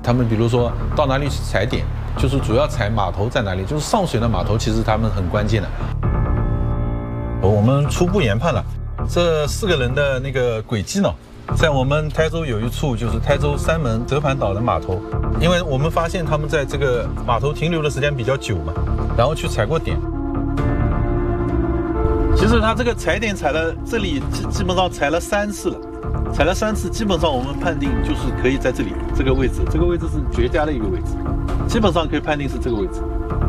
他们比如说到哪里去踩点，就是主要踩码头在哪里，就是上水的码头，其实他们很关键的。我们初步研判了这4个人的那个轨迹呢，在我们台州有一处就是台州三门折盘岛的码头，因为我们发现他们在这个码头停留的时间比较久嘛，然后去踩过点。其实他这个踩点踩了这里基本上踩了3次了，踩了3次，基本上我们判定就是可以在这里这个位置，这个位置是绝佳的一个位置，基本上可以判定是这个位置。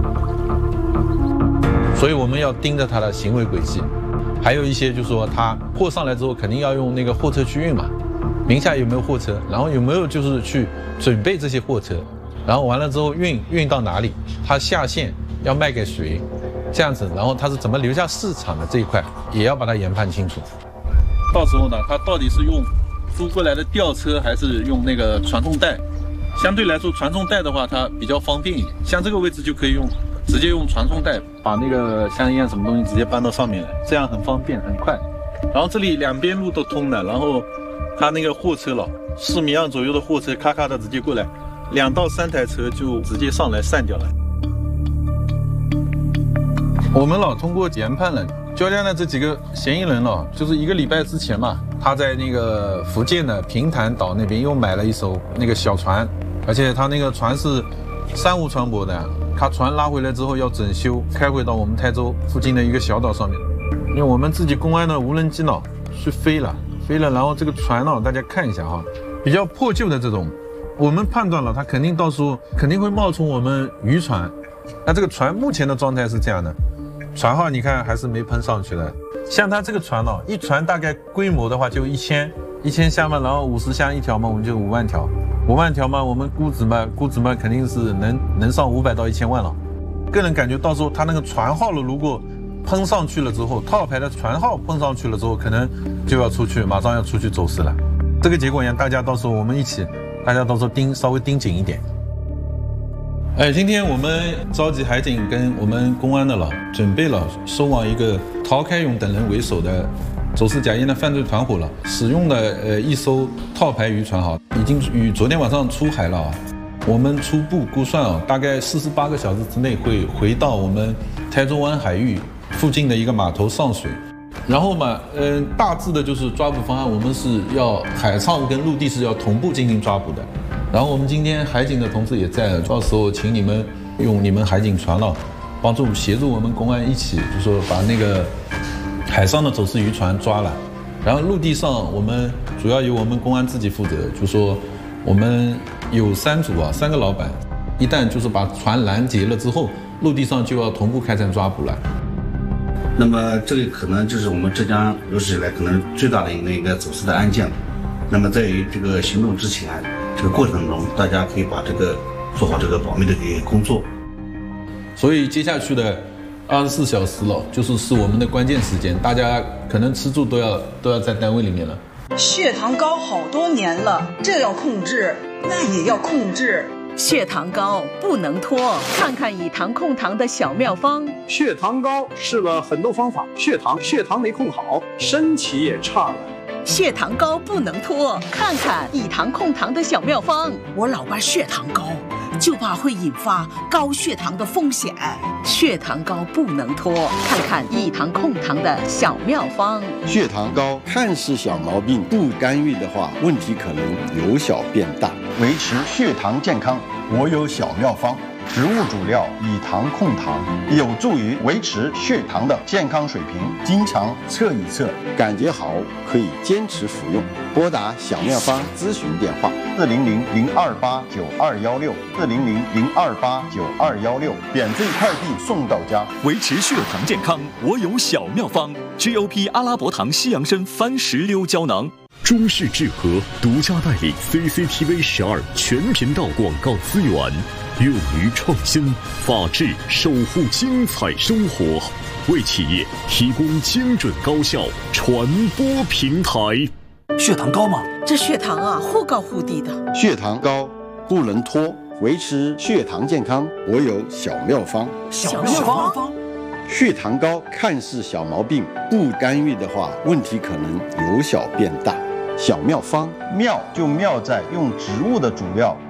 所以我们要盯着他的行为轨迹，还有一些就是说他货上来之后肯定要用那个货车去运嘛，名下有没有货车，然后有没有就是去准备这些货车，然后完了之后运到哪里，他下线要卖给谁。这样子，然后它是怎么流向市场的这一块，也要把它研判清楚。到时候呢，它到底是用租过来的吊车，还是用那个传送带？相对来说，传送带的话，它比较方便一点。像这个位置就可以直接用传送带把那个香烟什么东西直接搬到上面来，这样很方便很快。然后这里两边路都通的，然后它那个货车了，4米2左右的货车，咔咔的直接过来，2到3台车就直接上来散掉了。我们通过研判了交加的这几个嫌疑人就是1个礼拜之前嘛，他在那个福建的平潭岛那边又买了一艘那个小船，而且他那个船是珊瑚船舶的，他船拉回来之后要整修，开回到我们台州附近的一个小岛上面。因为我们自己公安的无人机去飞了，然后这个船大家看一下比较破旧的这种，我们判断了它肯定到时候肯定会冒充我们渔船。那这个船目前的状态是这样的，船号你看还是没喷上去的。像它这个船一船大概规模的话就1000箱嘛，然后50箱一条嘛，我们就5万条，5万条嘛，我们估值嘛肯定是能上500到1000万了。个人感觉到时候它那个船号如果喷上去了之后，套牌的船号喷上去了之后，可能就要马上要出去走私了。这个节骨眼，大家到时候我们一起，大家到时候稍微盯紧一点。今天我们召集海警跟我们公安的准备了收网一个陶开勇等人为首的走私假烟的犯罪团伙使用的一艘套牌渔船已经于昨天晚上出海了我们初步估算大概48个小时之内会回到我们台州湾海域附近的一个码头上水。然后嘛，大致的就是抓捕方案，我们是要海上跟陆地是要同步进行抓捕的。然后我们今天海警的同志也在，到时候请你们用你们海警船帮助协助我们公安一起，就是说把那个海上的走私渔船抓了。然后陆地上我们主要由我们公安自己负责，就是说我们有3组3个老板，一旦就是把船拦截了之后，陆地上就要同步开展抓捕了。 那么这个可能就是我们浙江有史以来可能最大的一个走私的案件。那么在于这个行动之前，这个过程中，大家可以把做好这个保密的工作。 所以接下去的24小时是我们的关键时间，大家可能吃住都要在单位里面了。 血糖高好多年了，这要控制，那也要控制。 血糖高不能拖，看看以糖控糖的小妙方。 血糖高试了很多方法，血糖没控好，身体也差了。 血糖高不能拖，看看以糖控糖的小妙方。 我老爸血糖高，就怕会引发高血糖的风险。 血糖高不能拖，看看以糖控糖的小妙方。 血糖高看似小毛病，不干预的话，问题可能由小变大。维持血糖健康，我有小妙方。植物主料以糖控糖，有助于维持血糖的健康水平。经常测一测，感觉好可以坚持服用。拨打小妙方咨询电话400-028-9216，400-028-9216，免费快递送到家。 维持血糖健康，我有小妙方。GOP 阿拉伯糖西洋参番石榴胶囊。 中视智和独家代理 CCTV 12全频道广告资源，勇于创新，法治守护精彩生活，为企业提供精准高效传播平台。 血糖高吗？ 这血糖忽高忽低的。 血糖高不能拖，维持血糖健康，我有小妙方。 小妙方。 血糖高看似小毛病，不干预的话，问题可能由小变大。小妙方，妙就妙在用植物的主料